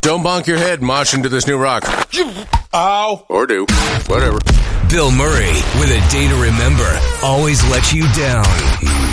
Don't bonk your head moshing to this new rock. Ow. Or do. Whatever. Bill Murray, with a day to remember, always lets you down.